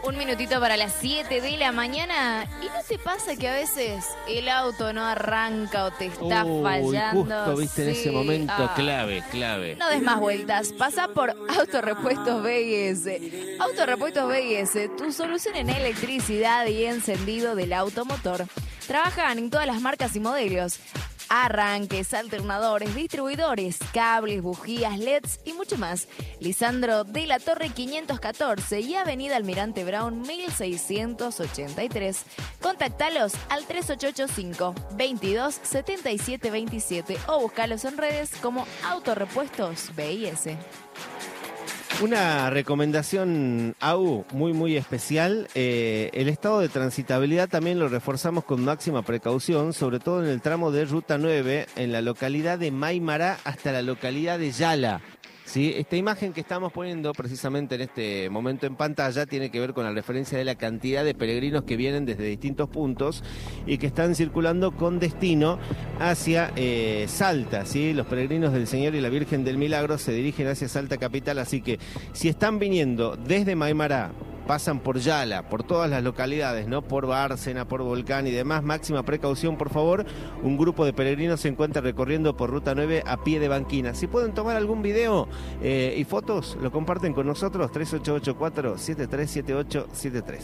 Un minutito para las 7 de la mañana. ¿Y no te pasa que a veces el auto no arranca o te está fallando? Justo, viste, en ese momento clave. No des más vueltas. Pasa por Autorepuestos BS. Autorepuestos BS, tu solución en electricidad y encendido del automotor. Trabajan en todas las marcas y modelos. Arranques, alternadores, distribuidores, cables, bujías, LEDs y mucho más. Lisandro de la Torre 514 y Avenida Almirante Brown 1683. Contactalos al 3885 22 77 27 o buscalos en redes como Autorepuestos BIS. Una recomendación, AU, muy especial. El estado de transitabilidad también lo reforzamos con máxima precaución, sobre todo en el tramo de Ruta 9, en la localidad de Maimará hasta la localidad de Yala. ¿Sí? Esta imagen que estamos poniendo precisamente en este momento en pantalla tiene que ver con la referencia de la cantidad de peregrinos que vienen desde distintos puntos y que están circulando con destino hacia Salta, ¿sí? Los peregrinos del Señor y la Virgen del Milagro se dirigen hacia Salta capital, así que si están viniendo desde Maimará, pasan por Yala, por todas las localidades, ¿no? Por Bárcena, por Volcán y demás, máxima precaución, por favor. Un grupo de peregrinos se encuentra recorriendo por Ruta 9 a pie de banquina. Si pueden tomar algún video y fotos, lo comparten con nosotros, 3884-737873.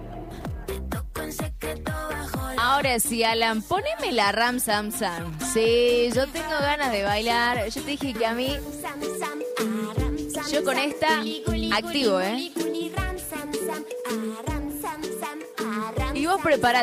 Ahora sí, Alan, poneme la Ram Sam Sam. Sí, yo tengo ganas de bailar. Yo te dije que a mí, yo con esta, activo, ¿eh? Y vos preparate.